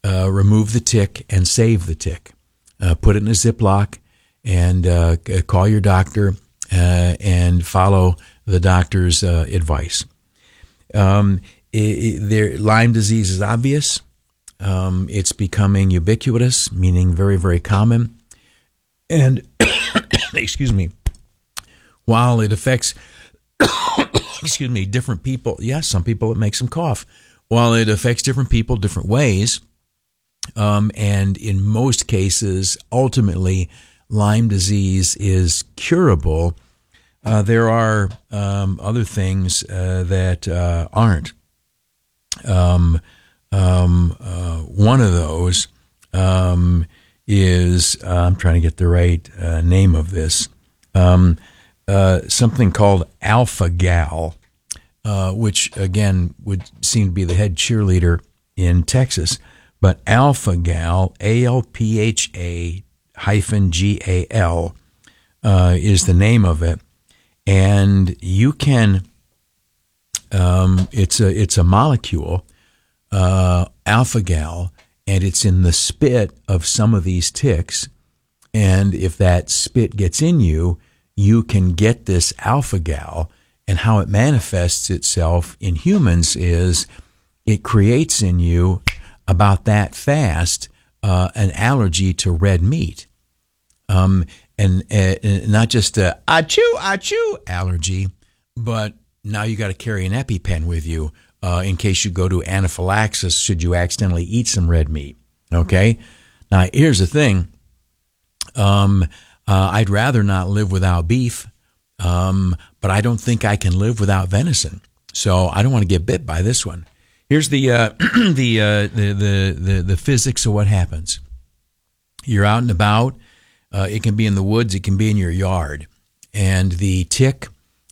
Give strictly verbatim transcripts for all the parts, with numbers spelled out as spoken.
uh, remove the tick and save the tick. Uh, put it in a Ziploc and uh, call your doctor uh, and follow the doctor's uh, advice. Um, it, it, there, Lyme disease is obvious. Um, it's becoming ubiquitous, meaning very, very common. And, excuse me, while it affects, excuse me, different people, yes, some people it makes them cough. While it affects different people different ways, um, and in most cases, ultimately, Lyme disease is curable, uh, there are um, other things uh, that uh, aren't. Um, um, uh, one of those um, is, uh, I'm trying to get the right uh, name of this, um, uh, something called alpha-gal, uh, which, again, would seem to be the head cheerleader in Texas. But alpha-gal, A L P H A hyphen G A L, uh, is the name of it. And you can, um, it's a it's a molecule, uh, alpha-gal, and it's in the spit of some of these ticks. And if that spit gets in you, you can get this alpha-gal. And how it manifests itself in humans is it creates in you about that fast uh, an allergy to red meat. Um, and uh, not just a achoo, achoo allergy, but now you got to carry an EpiPen with you uh, in case you go to anaphylaxis should you accidentally eat some red meat. Okay? Now, here's the thing. Um, uh, I'd rather not live without beef, um, but I don't think I can live without venison. So I don't want to get bit by this one. Here's the uh, the, uh, the the the the physics of what happens. You're out and about. Uh, it can be in the woods. It can be in your yard, and the tick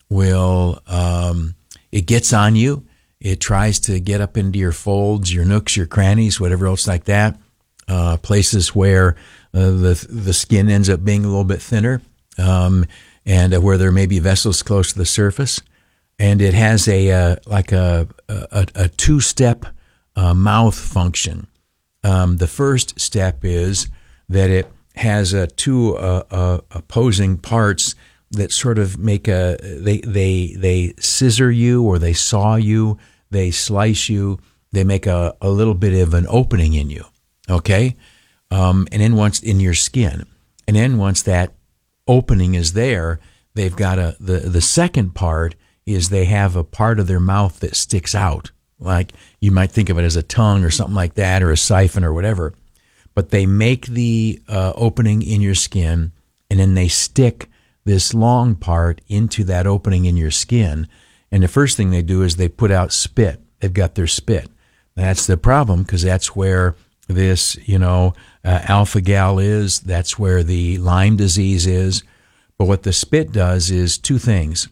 will um, it gets on you. It tries to get up into your folds, your nooks, your crannies, whatever else like that. Uh, places where uh, the the skin ends up being a little bit thinner, um, and uh, where there may be vessels close to the surface. And it has a uh, like a a, a two-step uh, mouth function. Um, the first step is that it has uh, two uh, uh, opposing parts that sort of make a they they they scissor you or they saw you, they slice you, they make a, a little bit of an opening in you. Okay, um, and then once in your skin, and then once that opening is there, they've got a the the second part. Is they have a part of their mouth that sticks out. Like you might think of it as a tongue or something like that, or a siphon or whatever. But they make the uh, opening in your skin, and then they stick this long part into that opening in your skin. And the first thing they do is they put out spit. They've got their spit. That's the problem, because that's where this, you know, uh, alpha-gal is. That's where the Lyme disease is. But what the spit does is two things.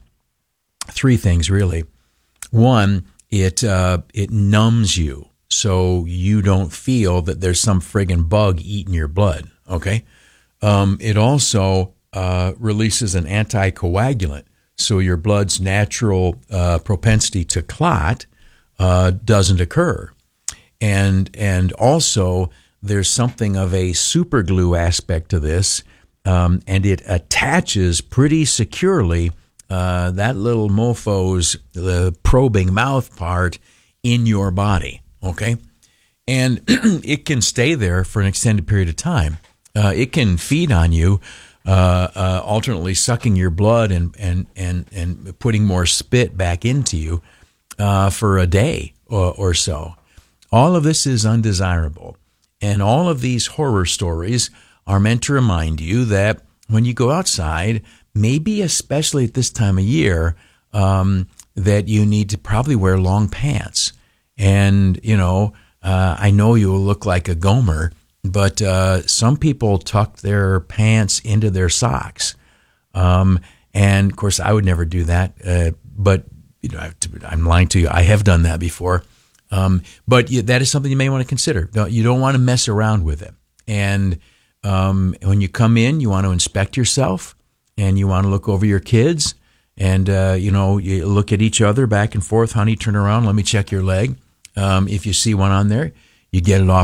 Three things, really. One, it uh, it numbs you, so you don't feel that there's some friggin' bug eating your blood, okay? Um, it also uh, releases an anticoagulant, so your blood's natural uh, propensity to clot uh, doesn't occur. And, and also, there's something of a superglue aspect to this, um, and it attaches pretty securely Uh, that little mofo's the probing mouth part in your body, okay? And it can stay there for an extended period of time. Uh, it can feed on you, uh, uh, alternately sucking your blood and, and, and, and putting more spit back into you uh, for a day or, or so. All of this is undesirable. And all of these horror stories are meant to remind you that when you go outside, maybe especially at this time of year, um, that you need to probably wear long pants. And, you know, uh, I know you will look like a Gomer, but uh, some people tuck their pants into their socks. Um, and, of course, I would never do that. Uh, but, you know, I'm lying to you. I have done that before. Um, but you, that is something you may want to consider. Don't, you don't want to mess around with it. And um, when you come in, you want to inspect yourself. And you want to look over your kids and, uh, you know, you look at each other back and forth. Honey, turn around. Let me check your leg. Um, if you see one on there, you get it off